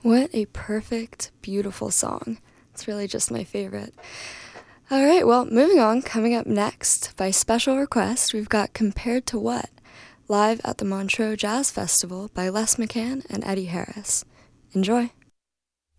What a perfect, beautiful song. It's really just my favorite. All right, well, moving on, coming up next, by special request, we've got Compared to What, live at the Montreux Jazz Festival by Les McCann and Eddie Harris. Enjoy.